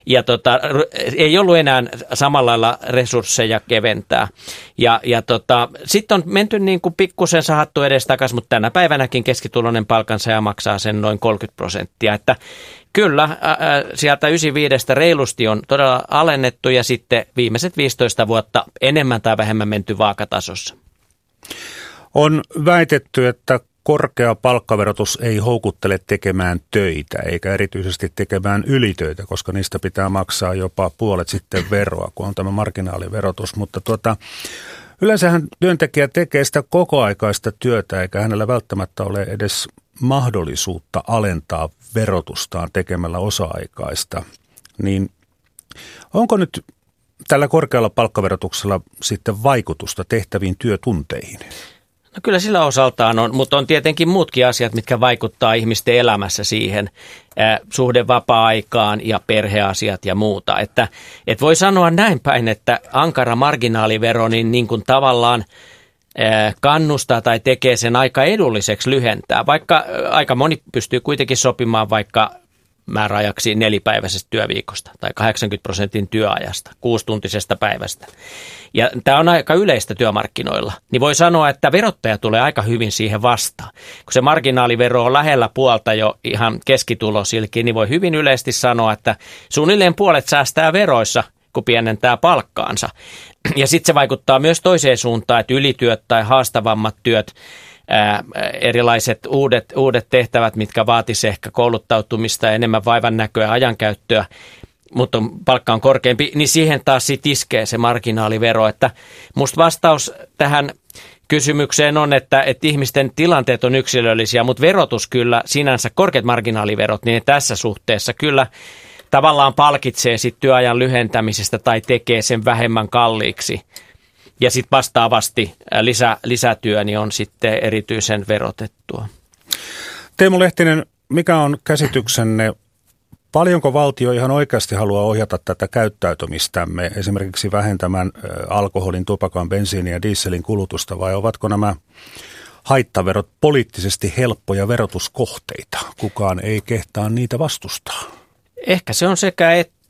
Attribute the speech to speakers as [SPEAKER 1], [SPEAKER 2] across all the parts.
[SPEAKER 1] Ja ei ollut enää samalla lailla resursseja keventää. Ja sitten on menty niin kuin pikkusen sahattu edestakaisin, mutta tänä päivänäkin keskituloinen palkansaaja maksaa sen noin 30%. Että kyllä, sieltä 95 reilusti on todella alennettu ja sitten viimeiset 15 vuotta enemmän tai vähemmän menty vaakatasossa.
[SPEAKER 2] On väitetty, että korkea palkkaverotus ei houkuttele tekemään töitä, eikä erityisesti tekemään ylitöitä, koska niistä pitää maksaa jopa puolet sitten veroa, kun on tämä marginaaliverotus. Mutta yleensähän työntekijä tekee sitä kokoaikaista työtä, eikä hänellä välttämättä ole edes mahdollisuutta alentaa verotustaan tekemällä osa-aikaista. Niin onko nyt tällä korkealla palkkaverotuksella sitten vaikutusta tehtäviin työtunteihin?
[SPEAKER 1] No kyllä sillä osaltaan on, mutta on tietenkin muutkin asiat, mitkä vaikuttaa ihmisten elämässä siihen, suhde vapaa-aikaan ja perheasiat ja muuta. Että voi sanoa näin päin, että ankara marginaalivero niin kuin tavallaan kannustaa tai tekee sen aika edulliseksi lyhentää, vaikka aika moni pystyy kuitenkin sopimaan vaikka määräajaksi 4-päiväisestä työviikosta tai 80% työajasta, 6-tuntisesta päivästä. Ja tämä on aika yleistä työmarkkinoilla. Niin voi sanoa, että verottaja tulee aika hyvin siihen vastaan. Kun se marginaalivero on lähellä puolta jo ihan keskitulosilkin, niin voi hyvin yleisesti sanoa, että suunnilleen puolet säästää veroissa, kun pienentää palkkaansa. Ja sitten se vaikuttaa myös toiseen suuntaan, että ylityöt tai haastavammat työt, erilaiset uudet tehtävät, mitkä vaatisivat ehkä kouluttautumista ja enemmän vaivan näköä ja ajankäyttöä, mutta palkka on korkeampi, niin siihen taas sit iskee se marginaalivero. Että musta vastaus tähän kysymykseen on, että ihmisten tilanteet on yksilöllisiä, mutta verotus kyllä sinänsä, korkeat marginaaliverot, niin tässä suhteessa kyllä tavallaan palkitsee sit työajan lyhentämisestä tai tekee sen vähemmän kalliiksi. Ja sitten vastaavasti lisätyö niin on sitten erityisen verotettua.
[SPEAKER 2] Teemu Lehtinen, mikä on käsityksenne, paljonko valtio ihan oikeasti haluaa ohjata tätä käyttäytymistämme, esimerkiksi vähentämään alkoholin, tupakan, bensiinin ja dieselin kulutusta, vai ovatko nämä haittaverot poliittisesti helppoja verotuskohteita? Kukaan ei kehtaa niitä vastustaa.
[SPEAKER 1] Ehkä se on sekä että.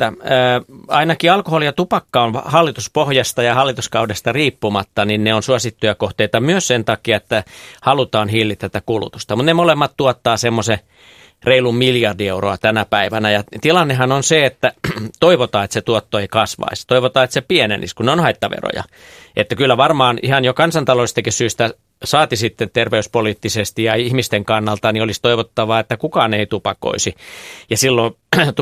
[SPEAKER 1] Ainakin alkoholi ja tupakka on hallituspohjasta ja hallituskaudesta riippumatta, niin ne on suosittuja kohteita myös sen takia, että halutaan hillitä tätä kulutusta. Mutta ne molemmat tuottaa semmoisen reilun 1 miljardi euroa tänä päivänä. Ja tilannehan on se, että toivotaan, että se tuotto ei kasvaisi. Toivotaan, että se pienenisi, kun ne on haittaveroja. Että kyllä varmaan ihan jo kansantaloudellisestakin syystä saati sitten terveyspoliittisesti ja ihmisten kannalta, niin olisi toivottavaa, että kukaan ei tupakoisi. Ja silloin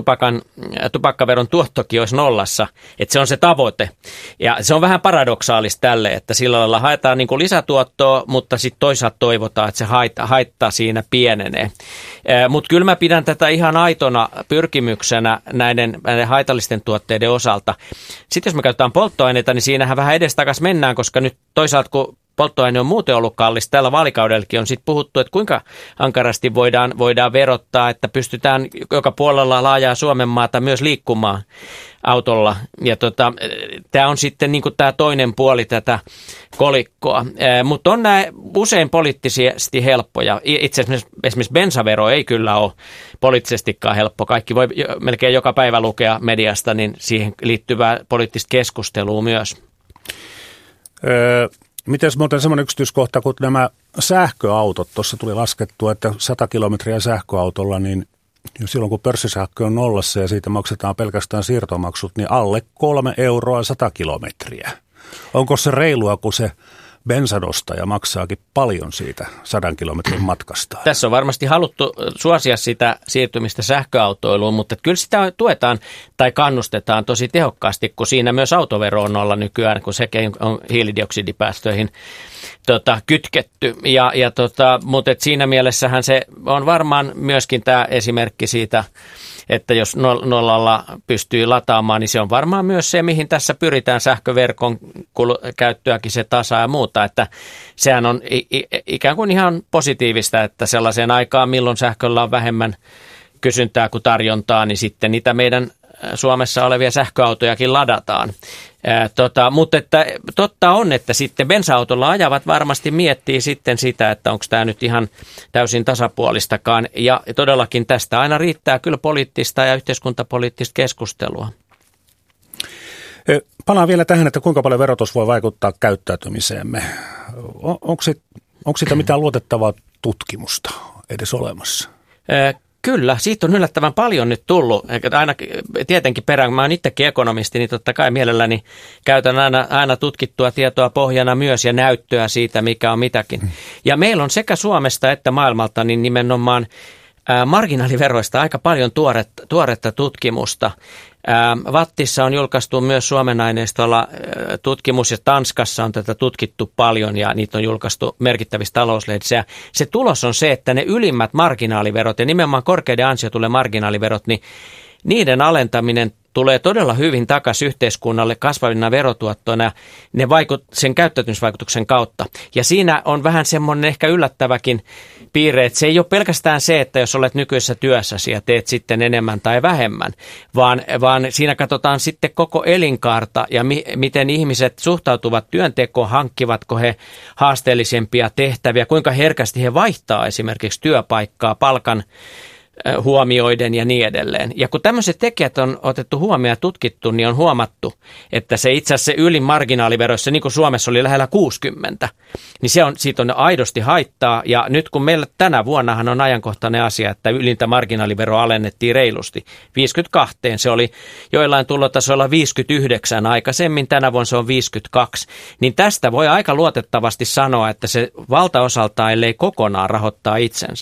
[SPEAKER 1] tupakkaveron tuottokin olisi nollassa, että se on se tavoite. Ja se on vähän paradoksaalista tälle, että sillä lailla haetaan niin kuin lisätuottoa, mutta sitten toisaalta toivotaan, että se haitta siinä pienenee. Mutta kyllä mä pidän tätä ihan aitona pyrkimyksenä näiden haitallisten tuotteiden osalta. Sitten jos me käytetään polttoaineita, niin siinähän vähän edestakaisin mennään, koska nyt toisaalta kun polttoaine on muuten ollut kallista. Tällä vaalikaudellakin on sitten puhuttu, että kuinka ankarasti voidaan verottaa, että pystytään joka puolella laajaa Suomen maata myös liikkumaan autolla. Ja tämä on sitten niin kuin tämä toinen puoli tätä kolikkoa. Mutta on nämä usein poliittisesti helppoja. Itse asiassa esimerkiksi bensavero ei kyllä ole poliittisestikaan helppo. Kaikki voi melkein joka päivä lukea mediasta, niin siihen liittyvää poliittista keskustelua myös.
[SPEAKER 2] Miten muuten semmoinen yksityiskohta, kun nämä sähköautot, tuossa tuli laskettua, että 100 kilometriä sähköautolla, niin silloin kun pörssisähkö on nollassa ja siitä maksetaan pelkästään siirtomaksut, niin alle 3 euroa 100 kilometriä. Onko se reilua, kun se bensanostaja maksaakin paljon siitä 100 kilometrin matkasta?
[SPEAKER 1] Tässä on varmasti haluttu suosia sitä siirtymistä sähköautoiluun, mutta kyllä sitä tuetaan tai kannustetaan tosi tehokkaasti, kun siinä myös autovero on olla nykyään, kun sekin on hiilidioksidipäästöihin kytketty. Mutta siinä mielessähän se on varmaan myöskin tämä esimerkki siitä, että jos nollalla pystyy lataamaan, niin se on varmaan myös se, mihin tässä pyritään sähköverkon käyttöäkin se tasa ja muuta. Että sehän on ikään kuin ihan positiivista, että sellaiseen aikaan, milloin sähköllä on vähemmän kysyntää kuin tarjontaa, niin sitten niitä meidän Suomessa olevia sähköautojakin ladataan. Mutta että, totta on, että sitten bensa-autolla ajavat varmasti miettii sitten sitä, että onko tämä nyt ihan täysin tasapuolistakaan. Ja todellakin tästä aina riittää kyllä poliittista ja yhteiskuntapoliittista keskustelua.
[SPEAKER 2] Palaan vielä tähän, että kuinka paljon verotus voi vaikuttaa käyttäytymiseemme. Onko siitä mitään luotettavaa tutkimusta edes olemassa?
[SPEAKER 1] Kyllä, siitä on yllättävän paljon nyt tullut. Aina tietenkin perään, mä oon itsekin ekonomisti, niin totta kai mielelläni käytän aina tutkittua tietoa pohjana myös ja näyttöä siitä, mikä on mitäkin. Ja meillä on sekä Suomesta että maailmalta niin nimenomaan marginaaliveroista aika paljon tuoretta tutkimusta. Vattissa on julkaistu myös Suomen aineistolla tutkimus ja Tanskassa on tätä tutkittu paljon ja niitä on julkaistu merkittävissä talouslehdissä. Se tulos on se, että ne ylimmät marginaaliverot ja nimenomaan korkeiden ansiotulojen marginaaliverot, niin niiden alentaminen tulee todella hyvin takaisin yhteiskunnalle kasvavina verotuottoina sen käyttäytymisvaikutuksen kautta. Ja siinä on vähän semmoinen ehkä yllättäväkin piirre, että se ei ole pelkästään se, että jos olet nykyisessä työssäsi ja teet sitten enemmän tai vähemmän, vaan siinä katsotaan sitten koko elinkaarta ja miten ihmiset suhtautuvat työntekoon, hankkivatko he haasteellisempia tehtäviä, kuinka herkästi he vaihtaa esimerkiksi työpaikkaa, palkan huomioiden ja niin edelleen. Ja kun tämmöiset tekijät on otettu huomioon ja tutkittu, niin on huomattu, että se itse asiassa se ylin marginaaliveroissa, niin kuin Suomessa oli lähellä 60, niin siitä on aidosti haittaa. Ja nyt kun meillä tänä vuonnahan on ajankohtainen asia, että ylintä marginaaliveroa alennettiin reilusti 52, se oli joillain tulotasoilla 59 aikaisemmin, tänä vuonna se on 52, niin tästä voi aika luotettavasti sanoa, että se valtaosaltaan ellei kokonaan rahoittaa itsensä.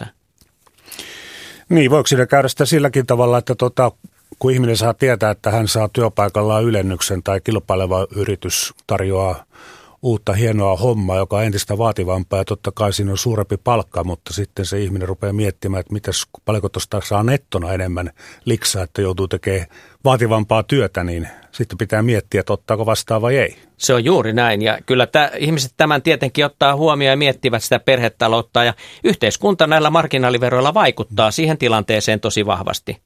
[SPEAKER 2] Niin, voiko siinä käydä sitä silläkin tavalla, että kun ihminen saa tietää, että hän saa työpaikallaan ylennyksen tai kilpaileva yritys tarjoaa uutta hienoa hommaa, joka on entistä vaativampaa ja totta kai siinä on suurempi palkka, mutta sitten se ihminen rupeaa miettimään, että paljonko tuosta saa nettona enemmän liksaa, että joutuu tekemään vaativampaa työtä, niin sitten pitää miettiä, että ottaako vastaan vai ei.
[SPEAKER 1] Se on juuri näin ja kyllä ihmiset tämän tietenkin ottaa huomioon ja miettivät sitä perhetaloutta ja yhteiskunta näillä marginaaliveroilla vaikuttaa siihen tilanteeseen tosi vahvasti.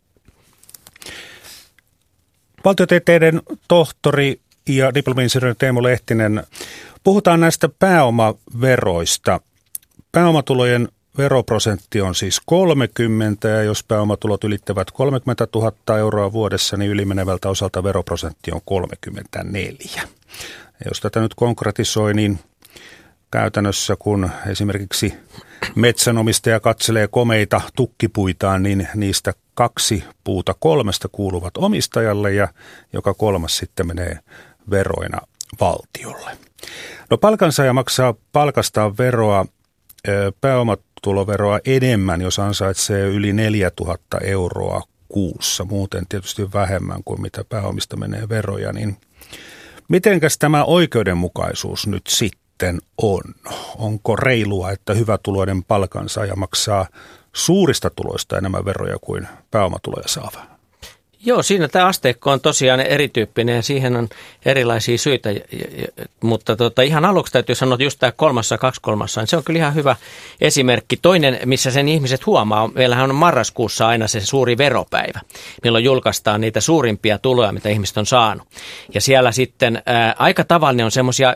[SPEAKER 2] Valtiotieteiden tohtori ja diplomi-insinööri Teemu Lehtinen, puhutaan näistä pääomaveroista. Pääomatulojen veroprosentti on siis 30 ja jos pääomatulot ylittävät 30 000 euroa vuodessa, niin ylimenevältä osalta veroprosentti on 34. Ja jos tätä nyt konkretisoi, niin käytännössä kun esimerkiksi metsänomistaja katselee komeita tukkipuitaan, niin niistä 2 puuta 3 kuuluvat omistajalle ja joka 3 sitten menee veroina valtiolle. No palkansaaja maksaa palkastaan veroa, pääomatuloveroa enemmän, jos ansaitsee yli 4 000 euroa kuussa, muuten tietysti vähemmän kuin mitä pääomista menee veroja, niin mitenkäs tämä oikeudenmukaisuus nyt sitten on? Onko reilua, että hyvätuloinen palkansaaja maksaa suurista tuloista enemmän veroja kuin pääomatuloja saava?
[SPEAKER 1] Joo, siinä tämä asteikko on tosiaan erityyppinen ja siihen on erilaisia syitä, mutta ihan aluksi täytyy sanoa, että just tämä 1/3, niin se on kyllä ihan hyvä esimerkki. Toinen, missä sen ihmiset huomaa, meillähän on marraskuussa aina se suuri veropäivä, milloin julkaistaan niitä suurimpia tuloja, mitä ihmiset on saanut. Ja siellä sitten aika tavallinen on semmoisia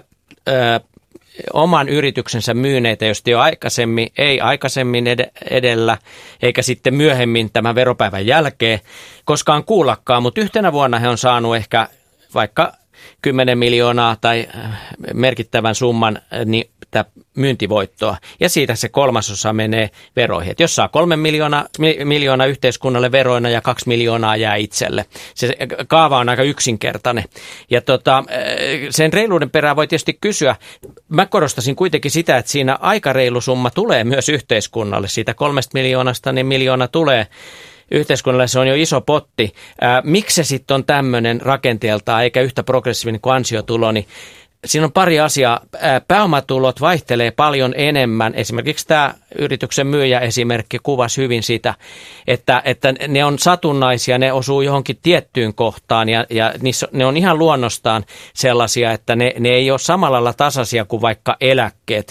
[SPEAKER 1] oman yrityksensä myyneitä, jos ei aikaisemmin edellä, eikä sitten myöhemmin tämän veropäivän jälkeen koskaan kuullakaan, mutta yhtenä vuonna he on saanut ehkä vaikka 10 miljoonaa tai merkittävän summan myyntivoittoa ja siitä se 1/3 menee veroihin. Et jos saa 3 miljoonaa yhteiskunnalle veroina ja 2 miljoonaa jää itselle. Se kaava on aika yksinkertainen. Ja sen reiluuden perään voi tietysti kysyä. Mä korostasin kuitenkin sitä, että siinä aika reilu summa tulee myös yhteiskunnalle. Siitä 3 miljoonasta niin 1 miljoona tulee yhteiskunnalle, se on jo iso potti. Miksi se sitten on tämmöinen rakenteeltaan eikä yhtä progressiivinen kuin ansiotulo, niin siinä on pari asiaa. Pääomatulot vaihtelee paljon enemmän. Esimerkiksi tämä yrityksen myyjä esimerkki kuvasi hyvin sitä, että ne on satunnaisia, ne osuu johonkin tiettyyn kohtaan ja ne on ihan luonnostaan sellaisia, että ne ei ole samalla lailla tasaisia kuin vaikka eläkkeet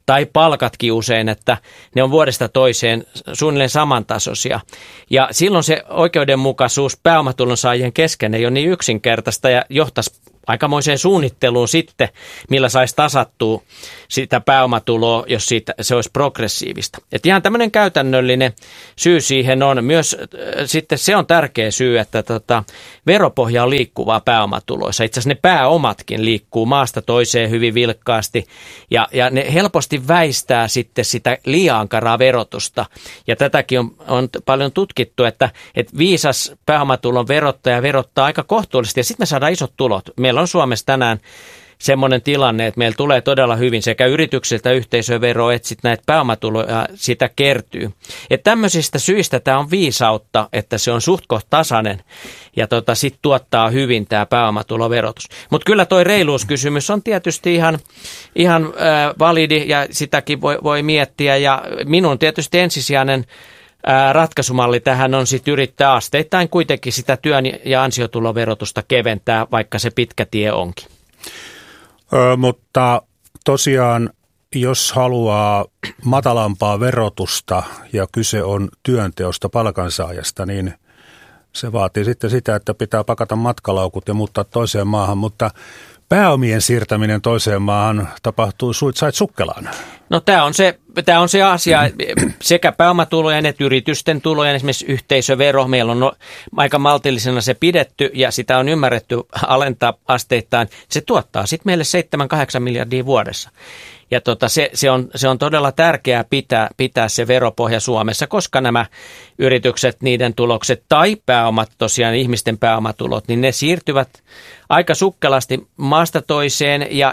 [SPEAKER 1] tai palkatkin usein, että ne on vuodesta toiseen suunnilleen samantasoisia. Ja silloin se oikeudenmukaisuus pääomatulon saajien kesken ei ole niin yksinkertaista ja johtaisi aikamoiseen suunnitteluun sitten, millä saisi tasattua sitä pääomatuloa, jos se olisi progressiivista. Että ihan tämmöinen käytännöllinen syy siihen on myös, sitten se on tärkeä syy, että veropohja on liikkuvaa pääomatuloissa. Itse asiassa ne pääomatkin liikkuu maasta toiseen hyvin vilkkaasti ja ne helposti väistää sitten sitä liian ankaraa verotusta. Ja tätäkin on paljon tutkittu, että viisas pääomatulon verottaja verottaa aika kohtuullisesti ja sitten me saadaan isot tulot. Meillä on Suomessa tänään semmoinen tilanne, että meillä tulee todella hyvin sekä yrityksiltä yhteisöveroa että sitten näitä pääomatuloja sitä kertyy. Että tämmöisistä syistä tämä on viisautta, että se on suht koht tasainen ja sitten tuottaa hyvin tämä pääomatuloverotus. Mutta kyllä toi reiluuskysymys on tietysti ihan validi ja sitäkin voi miettiä ja minun tietysti ensisijainen ratkaisumalli tähän on sitten yrittää asteittain kuitenkin sitä työn ja ansiotuloverotusta keventää, vaikka se pitkä tie onkin.
[SPEAKER 2] Mutta tosiaan, jos haluaa matalampaa verotusta ja kyse on työnteosta palkansaajasta, niin se vaatii sitten sitä, että pitää pakata matkalaukut ja muuttaa toiseen maahan, mutta pääomien siirtäminen toiseen maahan tapahtuu sait sukkelaan. No
[SPEAKER 1] tämä on se asia, sekä pääomatulojen että yritysten tulojen, esimerkiksi yhteisövero, meillä on aika maltillisena se pidetty ja sitä on ymmärretty alentaa asteittain. Se tuottaa sitten meille 7-8 miljardia vuodessa. Ja se on todella tärkeää pitää se veropohja Suomessa, koska nämä yritykset, niiden tulokset tai pääomat, tosiaan ihmisten pääomatulot, niin ne siirtyvät aika sukkelasti maasta toiseen ja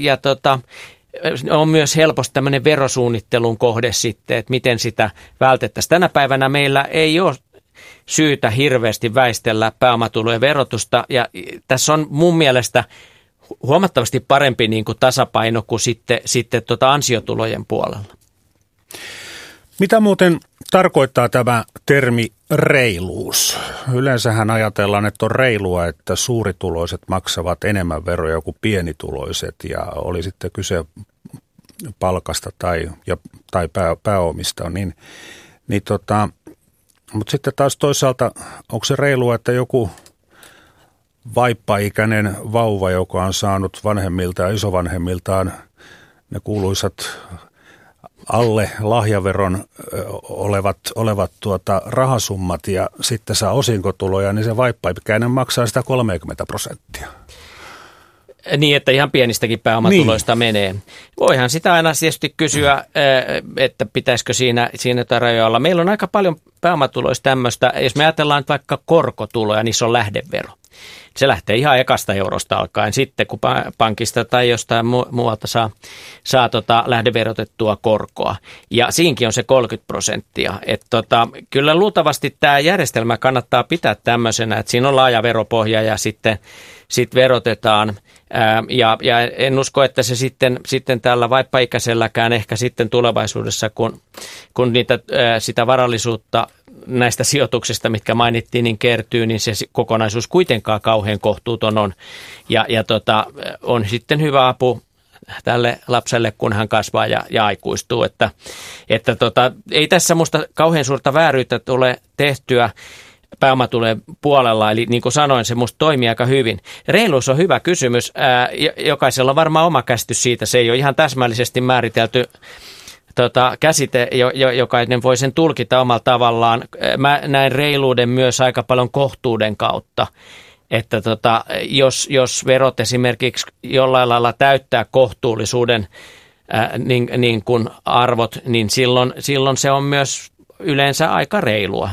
[SPEAKER 1] on myös helposti tämmöinen verosuunnittelun kohde sitten, että miten sitä vältettäisiin. Tänä päivänä meillä ei ole syytä hirveästi väistellä pääomatulojen verotusta ja tässä on mun mielestä huomattavasti parempi niin kuin tasapaino kuin sitten ansiotulojen puolella.
[SPEAKER 2] Mitä muuten tarkoittaa tämä termi reiluus? Yleensähän ajatellaan, että on reilua, että suurituloiset maksavat enemmän veroja kuin pienituloiset ja oli sitten kyse palkasta tai pääomista. Mutta sitten taas toisaalta, onko se reilua, että joku vaippaikäinen vauva, joka on saanut vanhemmiltaan ja isovanhemmiltaan ne kuuluisat alle lahjaveron olevat rahasummat ja sitten saa osinkotuloja, niin se vaippaikäinen maksaa sitä 30%.
[SPEAKER 1] Niin, että ihan pienistäkin pääomatuloista menee. Voihan sitä aina tietysti kysyä, että pitäisikö siinä jotain rajoja olla. Meillä on aika paljon pääomatuloista tämmöistä, jos me ajatellaan nyt vaikka korkotuloja, niin se on lähdevero. Se lähtee ihan ekasta eurosta alkaen sitten, kun pankista tai jostain muualta saa lähdeverotettua korkoa. Ja siinkin on se 30%. Kyllä luultavasti tämä järjestelmä kannattaa pitää tämmöisenä, että siinä on laaja veropohja ja sitten verotetaan. Ja en usko, että se sitten tällä vaippaikäiselläkään ehkä sitten tulevaisuudessa, kun sitä varallisuutta näistä sijoituksista, mitkä mainittiin, niin kertyy, niin se kokonaisuus kuitenkaan kauhean kohtuuton on. Ja on sitten hyvä apu tälle lapselle, kun hän kasvaa ja aikuistuu. Että ei tässä musta kauhean suurta vääryyttä tule tehtyä pääomatulojen puolella, eli niin kuin sanoin, se musta toimii aika hyvin. Reiluus on hyvä kysymys. Jokaisella on varmaan oma käsitys siitä. Se ei ole ihan täsmällisesti määritelty käsite, jokainen voi sen tulkita omalla tavallaan. Mä näen reiluuden myös aika paljon kohtuuden kautta, että jos verot esimerkiksi jollain lailla täyttää kohtuullisuuden niin kuin arvot, niin silloin se on myös yleensä aika reilua.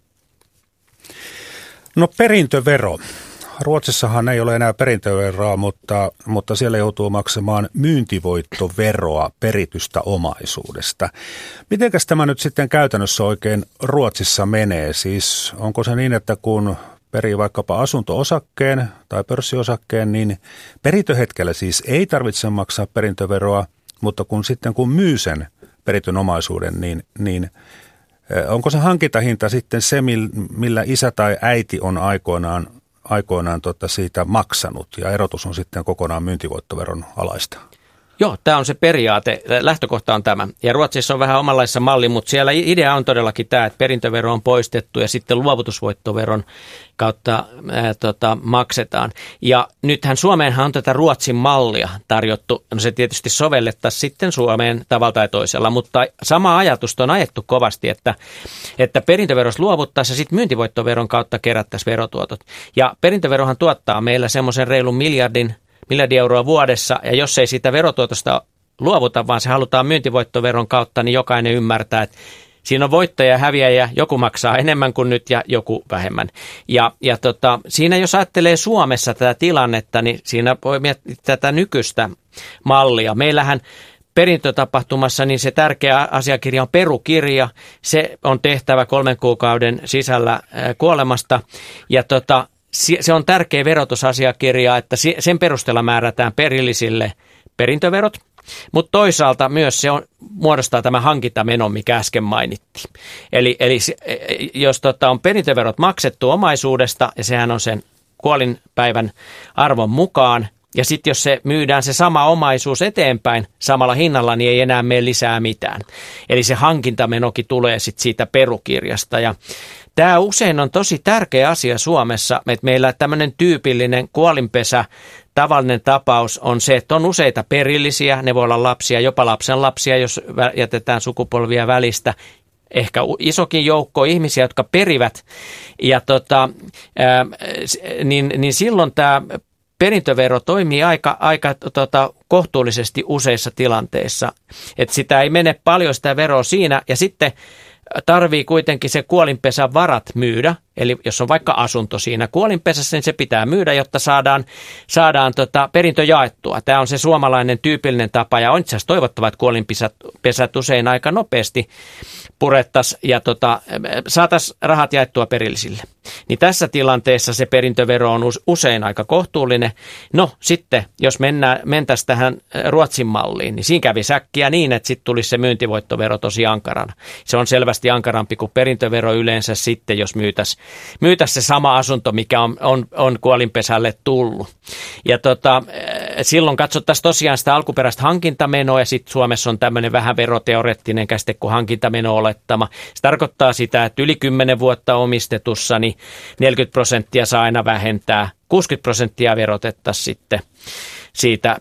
[SPEAKER 2] No perintövero. Ruotsissahan ei ole enää perintöveroa, mutta siellä joutuu maksamaan myyntivoittoveroa peritystä omaisuudesta. Mitenkäs tämä nyt sitten käytännössä oikein Ruotsissa menee? Siis onko se niin, että kun perii vaikkapa asunto-osakkeen tai pörssiosakkeen, niin perintöhetkellä siis ei tarvitse maksaa perintöveroa, mutta kun myy sen perityn omaisuuden, niin onko se hankintahinta sitten se, millä isä tai äiti on aikoinaan siitä maksanut ja erotus on sitten kokonaan myyntivoittoveron alaista?
[SPEAKER 1] Joo, tämä on se periaate. Lähtökohta on tämä. Ja Ruotsissa on vähän omanlaissa malli, mutta siellä idea on todellakin tämä, että perintövero on poistettu ja sitten luovutusvoittoveron kautta maksetaan. Ja nythän Suomeenhan on tätä Ruotsin mallia tarjottu. No se tietysti sovellettaisiin sitten Suomeen tavalla tai toisella, mutta sama ajatus on ajettu kovasti, että perintöverosta luovuttaisiin ja sitten myyntivoittoveron kautta kerättäisiin verotuotot. Ja perintöverohan tuottaa meillä semmoisen reilun miljardi euroa vuodessa, ja jos ei siitä verotuotosta luovuta, vaan se halutaan myyntivoittoveron kautta, niin jokainen ymmärtää, että siinä on voittaja ja häviäjä, joku maksaa enemmän kuin nyt ja joku vähemmän. Ja siinä jos ajattelee Suomessa tätä tilannetta, niin siinä voi miettiä tätä nykyistä mallia. Meillähän perintötapahtumassa niin se tärkeä asiakirja on perukirja. Se on tehtävä 3 kuukauden sisällä kuolemasta, ja se on tärkeä verotusasiakirja, että sen perusteella määrätään perillisille perintöverot, mutta toisaalta myös se muodostaa tämä hankintameno, mikä äsken mainittiin. Eli jos on perintöverot maksettu omaisuudesta, ja sehän on sen kuolinpäivän arvon mukaan, ja sitten jos se myydään se sama omaisuus eteenpäin samalla hinnalla, niin ei enää mene lisää mitään. Eli se hankintamenokin tulee sitten siitä perukirjasta. Ja tämä usein on tosi tärkeä asia Suomessa, että meillä tämmöinen tyypillinen kuolinpesä, tavallinen tapaus on se, että on useita perillisiä, ne voi olla lapsia, jopa lapsenlapsia, jos jätetään sukupolvia välistä. Ehkä isokin joukko ihmisiä, jotka perivät, ja niin silloin tämä perintövero toimii aika kohtuullisesti useissa tilanteissa, että sitä ei mene paljon sitä veroa siinä, ja sitten tarvii kuitenkin se kuolinpesän varat myydä, eli jos on vaikka asunto siinä kuolinpesässä, niin se pitää myydä, jotta saadaan perintö jaettua. Tämä on se suomalainen tyypillinen tapa, ja on itse asiassa toivottava, että kuolinpesät usein aika nopeasti purettaisiin ja saataisiin rahat jaettua perillisille. Niin tässä tilanteessa se perintövero on usein aika kohtuullinen. No sitten, jos mentäisiin tähän Ruotsin malliin, niin siinä kävi säkkiä niin, että sitten tulisi se myyntivoittovero tosi ankarana. Se on selvästi ankarampi kuin perintövero yleensä sitten, jos myytäisiin se sama asunto, mikä on kuolinpesälle tullut. Ja silloin katsottaisiin tosiaan sitä alkuperäistä hankintamenoa, ja sitten Suomessa on tämmöinen vähän veroteoreettinen käsite kuin hankintameno-olettama. Se tarkoittaa sitä, että yli 10 vuotta omistetussa niin 40% saa aina vähentää, 60% verotettaisiin sitten siitä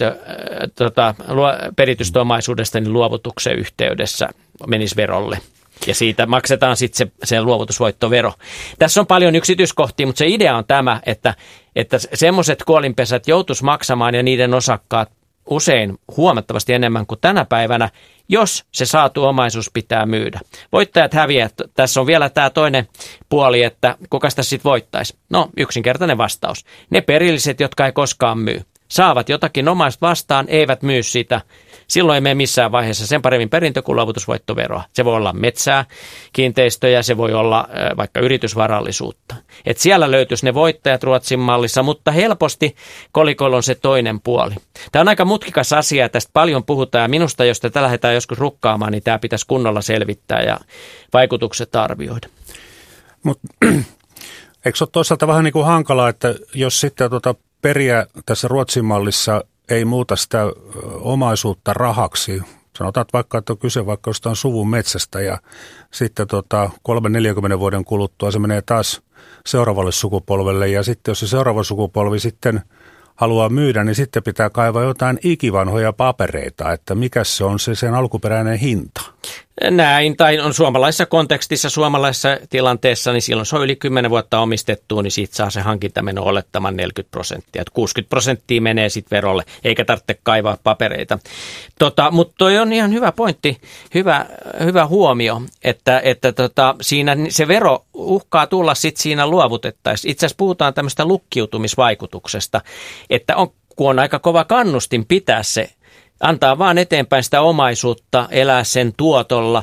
[SPEAKER 1] peritystä omaisuudesta niin luovutuksen yhteydessä menisi verolle. Ja siitä maksetaan sitten se luovutusvoittovero. Tässä on paljon yksityiskohtia, mutta se idea on tämä, että semmoiset kuolinpesät joutuisi maksamaan ja niiden osakkaat usein huomattavasti enemmän kuin tänä päivänä, jos se saatu omaisuus pitää myydä. Voittajat häviävät. Tässä on vielä tämä toinen puoli, että kuka sitä sitten voittaisi. No, yksinkertainen vastaus. Ne perilliset, jotka ei koskaan myy, saavat jotakin omaista vastaan, eivät myy sitä. Silloin ei mene missään vaiheessa sen paremmin perintö- kuin luovutusvoittoveroa. Se voi olla metsää, kiinteistöjä, se voi olla vaikka yritysvarallisuutta. Et siellä löytyisi ne voittajat Ruotsin mallissa, mutta helposti kolikolla on se toinen puoli. Tämä on aika mutkikas asia, tästä paljon puhutaan, ja minusta, jos tätä lähdetään joskus rukkaamaan, niin tämä pitäisi kunnolla selvittää ja vaikutukset arvioida.
[SPEAKER 2] Mutta eikö se ole toisaalta vähän niin kuin hankalaa, että jos sitten periä tässä Ruotsin mallissa ei muuta sitä omaisuutta rahaksi. Sanotaan että vaikka, että on kyse vaikka jostain suvun metsästä, ja sitten 30-40 vuoden kuluttua se menee taas seuraavalle sukupolvelle, ja sitten jos se seuraava sukupolvi sitten haluaa myydä, niin sitten pitää kaivaa jotain ikivanhoja papereita, että mikä se on se sen alkuperäinen hinta.
[SPEAKER 1] Näin, tai on suomalaisessa kontekstissa, suomalaisessa tilanteessa, niin silloin se on yli 10 vuotta omistettu, niin siitä saa se hankintameno olettaman 40%. Että 60% menee sitten verolle, eikä tarvitse kaivaa papereita. Mutta toi on ihan hyvä pointti, hyvä huomio, että siinä se vero uhkaa tulla sitten siinä luovutettaisiin. Itse asiassa puhutaan tämmöistä lukkiutumisvaikutuksesta, että kun on aika kova kannustin pitää se, antaa vaan eteenpäin sitä omaisuutta, elää sen tuotolla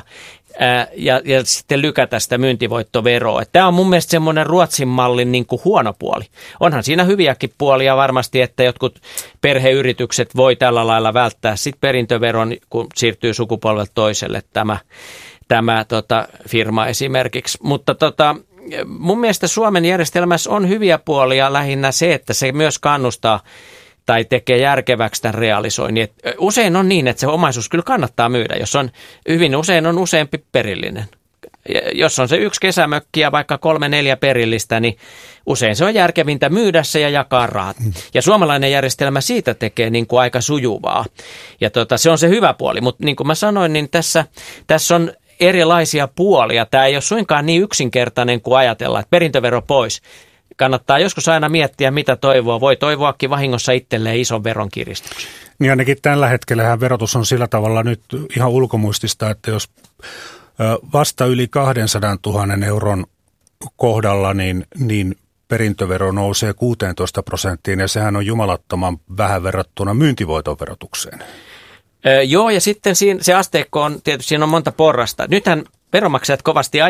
[SPEAKER 1] ja sitten lykätä sitä myyntivoittoveroa. Tämä on mun mielestä semmoinen Ruotsin mallin niin kuin huono puoli. Onhan siinä hyviäkin puolia varmasti, että jotkut perheyritykset voi tällä lailla välttää sitten perintöveron, kun siirtyy sukupolvelta toiselle tämä firma esimerkiksi. Mutta mun mielestä Suomen järjestelmässä on hyviä puolia lähinnä se, että se myös kannustaa tai tekee järkeväksi tämän realisoinnin. Usein on niin, että se omaisuus kyllä kannattaa myydä, jos on hyvin usein on useampi perillinen. Jos on se yksi kesämökki ja vaikka 3-4 perillistä, niin usein se on järkevintä myydä se ja jakaa rahat. Ja suomalainen järjestelmä siitä tekee niin kuin aika sujuvaa. Ja se on se hyvä puoli, mutta niin kuin mä sanoin, niin tässä on erilaisia puolia. Tämä ei ole suinkaan niin yksinkertainen kuin ajatellaan, että perintövero pois. Kannattaa joskus aina miettiä, mitä toivoa. Voi toivoakin vahingossa itselleen ison veronkiristyksen.
[SPEAKER 2] Niin ainakin tällä hetkellähän verotus on sillä tavalla nyt ihan ulkomuistista, että jos vasta yli 200 000 euron kohdalla, niin perintövero nousee 16%, ja sehän on jumalattoman vähän verrattuna myyntivoiton verotukseen.
[SPEAKER 1] Joo, ja sitten se asteikko on, tietysti siinä on monta porrasta. Nythän veronmaksajat kovasti